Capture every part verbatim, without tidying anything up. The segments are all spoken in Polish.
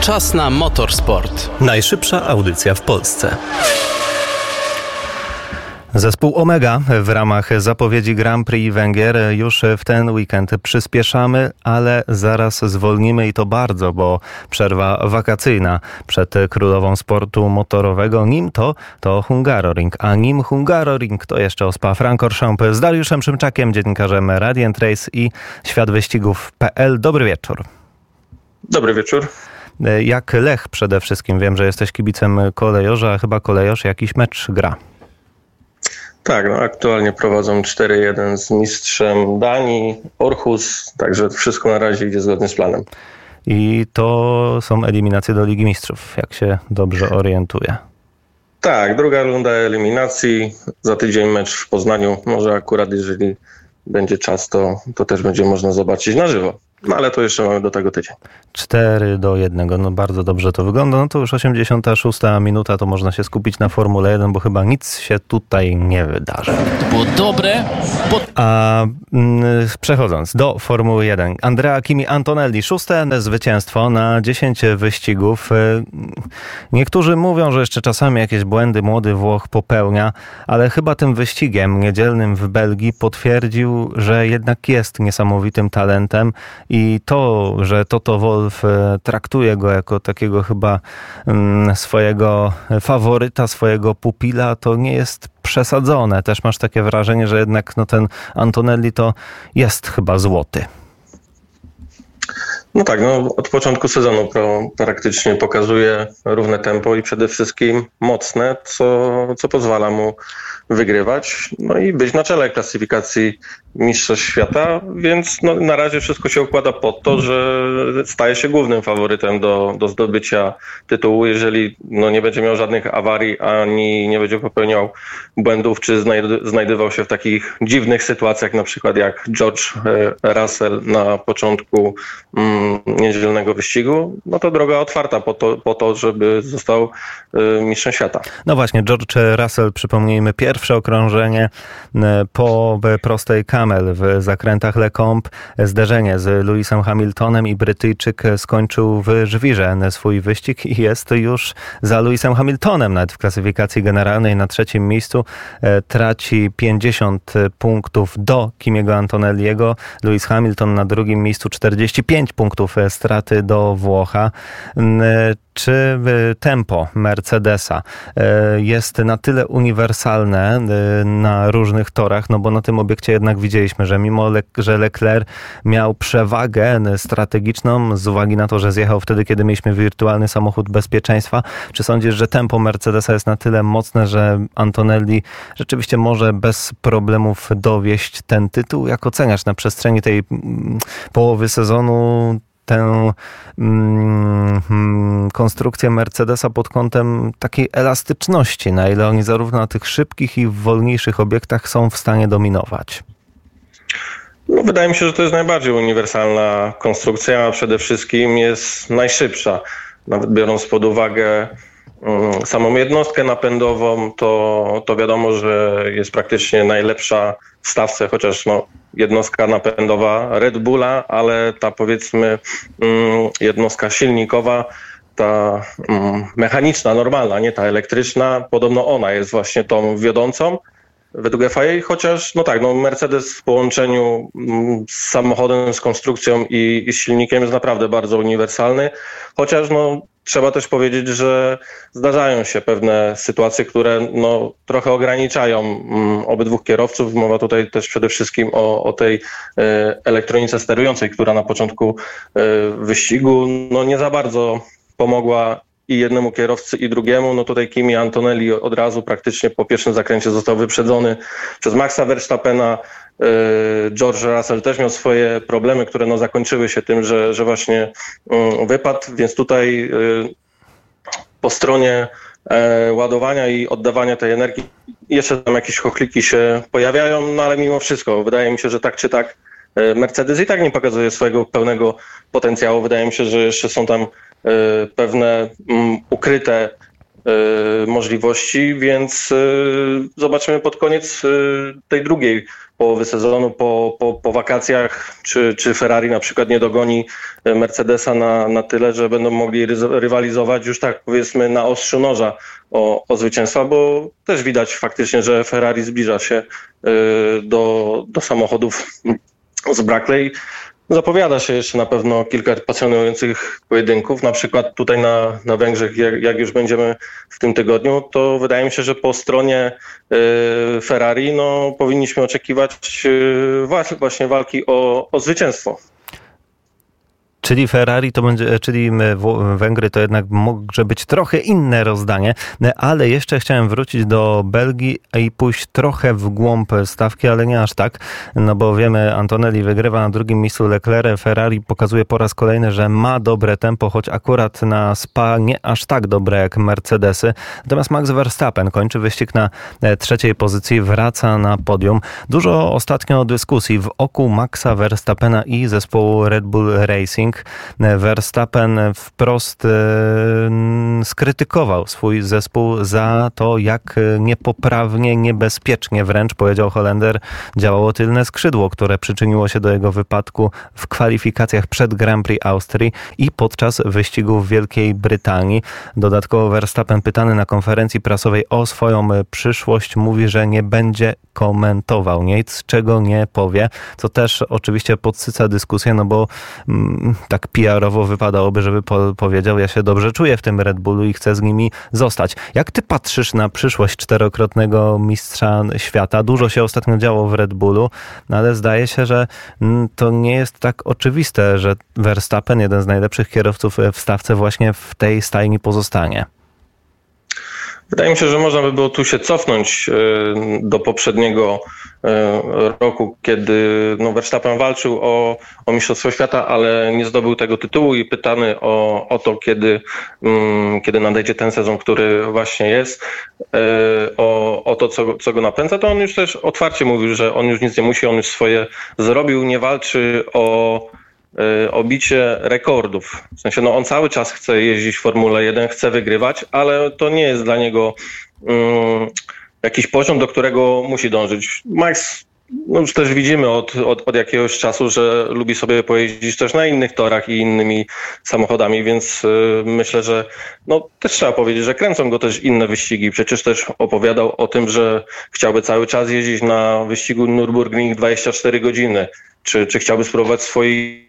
Czas na motorsport. Najszybsza audycja w Polsce. Zespół Omega w ramach zapowiedzi Grand Prix Węgier już w ten weekend przyspieszamy, ale zaraz zwolnimy i to bardzo, bo przerwa wakacyjna przed królową sportu motorowego. Nim to, to Hungaroring, a nim Hungaroring to jeszcze Ospa Francorchamps z Dariuszem Szymczakiem, dziennikarzem Radiant Race i świat wyścigów kropka pe el. Dobry wieczór. Dobry wieczór. Jak Lech przede wszystkim? Wiem, że jesteś kibicem kolejorza, a chyba kolejorz jakiś mecz gra. Tak, no aktualnie prowadzą cztery jeden z mistrzem Danii, Orhus, także wszystko na razie idzie zgodnie z planem. I to są eliminacje do Ligi Mistrzów, jak się dobrze orientuję. Tak, druga runda eliminacji, za tydzień mecz w Poznaniu, może akurat jeżeli będzie czas, to, to też będzie można zobaczyć na żywo. No ale to jeszcze mamy do tego tydzień. cztery do jednego, no bardzo dobrze to wygląda. No to już osiemdziesiąta szósta minuta, to można się skupić na Formule jeden, bo chyba nic się tutaj nie wydarzy. To było dobre. Bo... A mm, przechodząc do Formuły jeden. Andrea Kimi Antonelli, szóste zwycięstwo na dziesięć wyścigów. Niektórzy mówią, że jeszcze czasami jakieś błędy młody Włoch popełnia, ale chyba tym wyścigiem niedzielnym w Belgii potwierdził, że jednak jest niesamowitym talentem. I to, że Toto Wolff traktuje go jako takiego chyba swojego faworyta, swojego pupila, to nie jest przesadzone. Też masz takie wrażenie, że jednak no, ten Antonelli to jest chyba złoty. No tak, no od początku sezonu pro, praktycznie pokazuje równe tempo i przede wszystkim mocne, co, co pozwala mu wygrywać, no i być na czele klasyfikacji Mistrzostw Świata, więc no, na razie wszystko się układa pod to, że staje się głównym faworytem do, do zdobycia tytułu, jeżeli no, nie będzie miał żadnych awarii, ani nie będzie popełniał błędów, czy znajd- znajdował się w takich dziwnych sytuacjach, na przykład jak George Russell na początku mm, niedzielnego wyścigu, no to droga otwarta po to, po to żeby został y, mistrzem świata. No właśnie, George Russell, przypomnijmy, pierwsze okrążenie po prostej Camel w zakrętach Lecombe, zderzenie z Lewisem Hamiltonem i Brytyjczyk skończył w żwirze swój wyścig i jest już za Lewisem Hamiltonem nawet w klasyfikacji generalnej na trzecim miejscu. Traci pięćdziesiąt punktów do Kimiego Antonelliego. Lewis Hamilton na drugim miejscu, czterdzieści pięć punktów straty do Włocha. Czy tempo Mercedesa jest na tyle uniwersalne na różnych torach, no bo na tym obiekcie jednak widzieliśmy, że mimo, Le- że Leclerc miał przewagę strategiczną z uwagi na to, że zjechał wtedy, kiedy mieliśmy wirtualny samochód bezpieczeństwa, czy sądzisz, że tempo Mercedesa jest na tyle mocne, że Antonelli rzeczywiście może bez problemów dowieść ten tytuł? Jak oceniasz na przestrzeni tej połowy sezonu tę mm, konstrukcję Mercedesa pod kątem takiej elastyczności, na ile oni zarówno na tych szybkich i wolniejszych obiektach są w stanie dominować? No, wydaje mi się, że to jest najbardziej uniwersalna konstrukcja, a przede wszystkim jest najszybsza. Nawet biorąc pod uwagę um, samą jednostkę napędową, to, to wiadomo, że jest praktycznie najlepsza w stawce, chociaż no, jednostka napędowa Red Bulla, ale ta powiedzmy um, jednostka silnikowa, ta um, mechaniczna, normalna, nie ta elektryczna, podobno ona jest właśnie tą wiodącą według F I A, chociaż no tak, no Mercedes w połączeniu z samochodem, z konstrukcją i, i z silnikiem jest naprawdę bardzo uniwersalny, chociaż no trzeba też powiedzieć, że zdarzają się pewne sytuacje, które no trochę ograniczają um, obydwóch kierowców. Mowa tutaj też przede wszystkim o, o tej e, elektronice sterującej, która na początku e, wyścigu no nie za bardzo pomogła i jednemu kierowcy, i drugiemu. No tutaj Kimi Antonelli od razu praktycznie po pierwszym zakręcie został wyprzedzony przez Maxa Verstappena. George Russell też miał swoje problemy, które no zakończyły się tym, że, że właśnie wypadł, więc tutaj po stronie ładowania i oddawania tej energii jeszcze tam jakieś chochliki się pojawiają, no ale mimo wszystko wydaje mi się, że tak czy tak Mercedes i tak nie pokazuje swojego pełnego potencjału. Wydaje mi się, że jeszcze są tam pewne ukryte możliwości, więc zobaczymy pod koniec tej drugiej połowy sezonu, po, po, po wakacjach, czy, czy Ferrari na przykład nie dogoni Mercedesa na, na tyle, że będą mogli rywalizować już tak powiedzmy na ostrzu noża o, o zwycięstwa, bo też widać faktycznie, że Ferrari zbliża się do, do samochodów z Brackley. Zapowiada się jeszcze na pewno kilka pasjonujących pojedynków, na przykład tutaj na, na Węgrzech, jak, jak już będziemy w tym tygodniu, to wydaje mi się, że po stronie y, Ferrari no, powinniśmy oczekiwać y, właśnie walki o, o zwycięstwo. Czyli Ferrari to będzie, czyli Węgry to jednak może być trochę inne rozdanie, ale jeszcze chciałem wrócić do Belgii i pójść trochę w głąb stawki, ale nie aż tak, no bo wiemy, Antonelli wygrywa na drugim miejscu Leclerc, Ferrari pokazuje po raz kolejny, że ma dobre tempo, choć akurat na Spa nie aż tak dobre jak Mercedesy, natomiast Max Verstappen kończy wyścig na trzeciej pozycji, wraca na podium. Dużo ostatnio dyskusji w oku Maxa Verstappena i zespołu Red Bull Racing. Verstappen wprost skrytykował swój zespół za to, jak niepoprawnie, niebezpiecznie wręcz, powiedział Holender, działało tylne skrzydło, które przyczyniło się do jego wypadku w kwalifikacjach przed Grand Prix Austrii i podczas wyścigu w Wielkiej Brytanii. Dodatkowo Verstappen, pytany na konferencji prasowej o swoją przyszłość, mówi, że nie będzie komentował nic, czego nie powie, co też oczywiście podsyca dyskusję, no bo mm, tak P R-owo wypadałoby, żeby po- powiedział, ja się dobrze czuję w tym Red Bullu i chcę z nimi zostać. Jak ty patrzysz na przyszłość czterokrotnego mistrza świata? Dużo się ostatnio działo w Red Bullu, no ale zdaje się, że mm, to nie jest tak oczywiste, że Verstappen, jeden z najlepszych kierowców w stawce, właśnie w tej stajni pozostanie. Wydaje mi się, że można by było tu się cofnąć do poprzedniego roku, kiedy no, Verstappen walczył o, o Mistrzostwo Świata, ale nie zdobył tego tytułu i pytany o, o to, kiedy, kiedy nadejdzie ten sezon, który właśnie jest, o, o to, co, co go napędza, to on już też otwarcie mówił, że on już nic nie musi, on już swoje zrobił, nie walczy o o bicie rekordów. W sensie, no on cały czas chce jeździć w Formule jeden, chce wygrywać, ale to nie jest dla niego um, jakiś poziom, do którego musi dążyć. Max, no już też widzimy od, od, od jakiegoś czasu, że lubi sobie pojeździć też na innych torach i innymi samochodami, więc y, myślę, że no też trzeba powiedzieć, że kręcą go też inne wyścigi. Przecież też opowiadał o tym, że chciałby cały czas jeździć na wyścigu Nürburgring dwadzieścia cztery godziny. Czy, czy chciałby spróbować swojej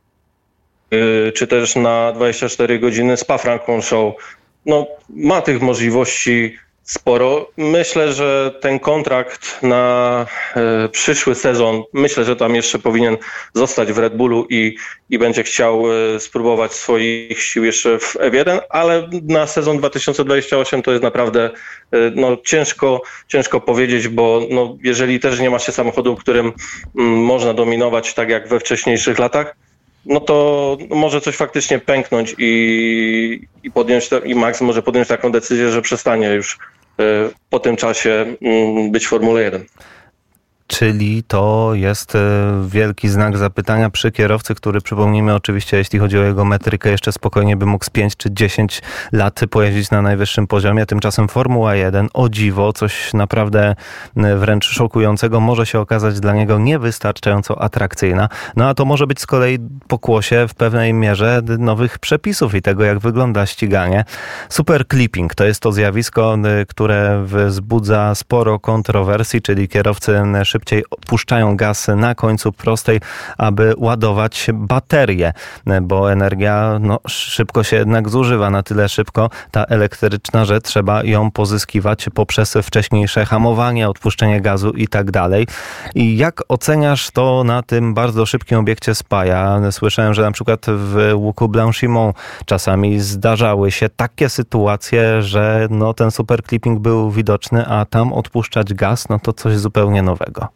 czy też na dwadzieścia cztery godziny Spa-Francorchamps. No, ma tych możliwości sporo. Myślę, że ten kontrakt na e, przyszły sezon, myślę, że tam jeszcze powinien zostać w Red Bullu i, i będzie chciał e, spróbować swoich sił jeszcze w F jeden, ale na sezon dwa tysiące dwudziesty ósmy to jest naprawdę e, no, ciężko, ciężko powiedzieć, bo no, jeżeli też nie ma się samochodu, którym m, można dominować tak jak we wcześniejszych latach, no to może coś faktycznie pęknąć i, i podjąć te, i Max może podjąć taką decyzję, że przestanie już y, po tym czasie y, być w Formule jeden. Czyli to jest wielki znak zapytania przy kierowcy, który, przypomnijmy oczywiście, jeśli chodzi o jego metrykę, jeszcze spokojnie by mógł z pięć czy dziesięć lat pojeździć na najwyższym poziomie. Tymczasem Formuła jeden, o dziwo, coś naprawdę wręcz szokującego, może się okazać dla niego niewystarczająco atrakcyjna. No a to może być z kolei pokłosie w pewnej mierze nowych przepisów i tego, jak wygląda ściganie. Super clipping to jest to zjawisko, które wzbudza sporo kontrowersji, czyli kierowcy szybciej puszczają gaz na końcu prostej, aby ładować baterię, bo energia no, szybko się jednak zużywa, na tyle szybko ta elektryczna, że trzeba ją pozyskiwać poprzez wcześniejsze hamowanie, odpuszczenie gazu i tak dalej. I jak oceniasz to na tym bardzo szybkim obiekcie Spa? Ja słyszałem, że na przykład w łuku Blanchimont czasami zdarzały się takie sytuacje, że no, ten super clipping był widoczny, a tam odpuszczać gaz, no to coś zupełnie nowego.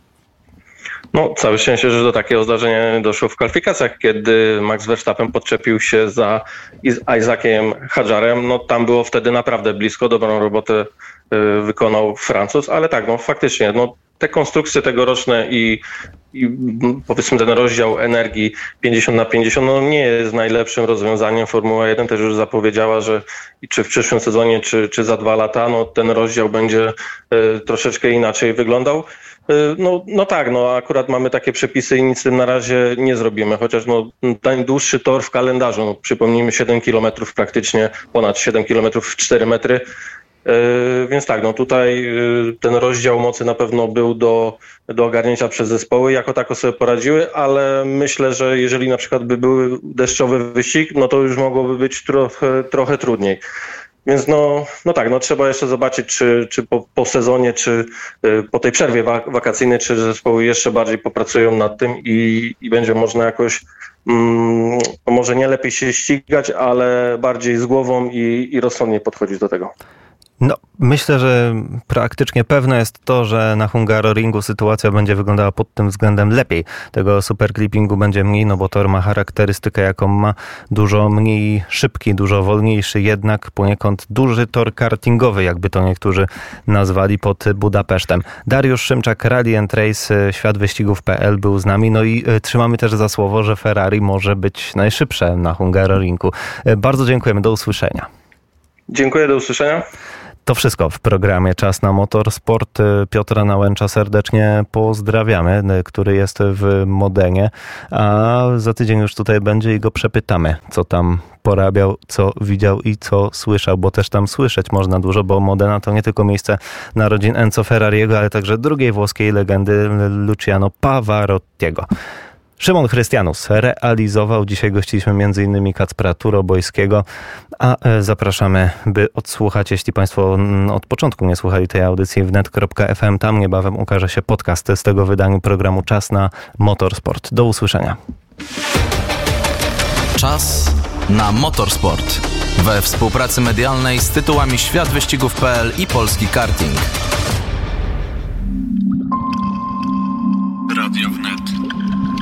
No, całe szczęście, że do takiego zdarzenia doszło w kwalifikacjach, kiedy Max Verstappen podczepił się za Isaaciem Hadjarem. No, tam było wtedy naprawdę blisko, dobrą robotę wykonał Francuz, ale tak, no faktycznie, no te konstrukcje tegoroczne i, i powiedzmy ten rozdział energii pięćdziesiąt na pięćdziesiąt no nie jest najlepszym rozwiązaniem. Formuła jeden też już zapowiedziała, że czy w przyszłym sezonie, czy, czy za dwa lata, no ten rozdział będzie y, troszeczkę inaczej wyglądał. Y, no, no tak, no akurat mamy takie przepisy i nic z tym na razie nie zrobimy, chociaż no najdłuższy tor w kalendarzu, no, przypomnijmy siedem kilometrów praktycznie, ponad siedem kilometrów, cztery metry. Yy, więc tak, no tutaj yy, ten rozdział mocy na pewno był do, do ogarnięcia przez zespoły, jako tako sobie poradziły, ale myślę, że jeżeli na przykład by był deszczowy wyścig, no to już mogłoby być trochę, trochę trudniej. Więc no, no tak, no trzeba jeszcze zobaczyć, czy, czy po, po sezonie, czy yy, po tej przerwie wak- wakacyjnej, czy zespoły jeszcze bardziej popracują nad tym i, i będzie można jakoś mm, może nie lepiej się ścigać, ale bardziej z głową i, i rozsądnie podchodzić do tego. No, myślę, że praktycznie pewne jest to, że na Hungaroringu sytuacja będzie wyglądała pod tym względem lepiej. Tego superclippingu będzie mniej, no bo tor ma charakterystykę, jaką ma, dużo mniej szybki, dużo wolniejszy, jednak poniekąd duży tor kartingowy, jakby to niektórzy nazwali, pod Budapesztem. Dariusz Szymczak, Rally and Race, świat wyścigów kropka pe el był z nami, no i trzymamy też za słowo, że Ferrari może być najszybsze na Hungaroringu. Bardzo dziękujemy, do usłyszenia. Dziękuję, do usłyszenia. To wszystko w programie Czas na Motorsport. Piotra Nałęcza serdecznie pozdrawiamy, który jest w Modenie, a za tydzień już tutaj będzie i go przepytamy, co tam porabiał, co widział i co słyszał, bo też tam słyszeć można dużo, bo Modena to nie tylko miejsce narodzin Enzo Ferrariego, ale także drugiej włoskiej legendy Luciano Pavarottiego. Szymon Chrystianus realizował. Dzisiaj gościliśmy między innymi Kacpra Turobojskiego, a zapraszamy, by odsłuchać, jeśli Państwo od początku nie słuchali tej audycji, wnet kropka ef em. Tam niebawem ukaże się podcast z tego wydania programu Czas na Motorsport. Do usłyszenia. Czas na Motorsport we współpracy medialnej z tytułami Świat Wyścigów kropka pe el i Polski Karting.